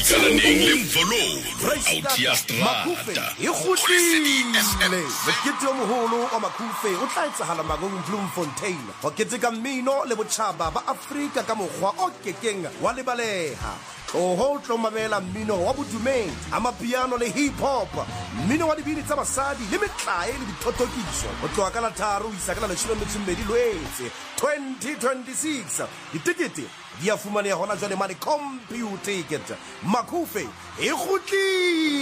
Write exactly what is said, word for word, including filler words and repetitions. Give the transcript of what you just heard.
Kalaneng le Mvolo out ya strata e kgutlile mokete o moholo wa Makhufe o tla etsahala Magong Bloemfontein ho keteka mmino le botjhaba ba Afrika ka mokgwa o kekeng wa lebaleha o ho tlo mamela mmino wa bodumedi amapiano le hip hop mmino wa dibini tsa basadi le metlae le dithotokiso o tloa ka la tharo isa ka la leshome metso mmedi Lwetse twenty twenty-six ditikete di a fumaneha hona jwale mane computer ticket Makhufe e kgutlile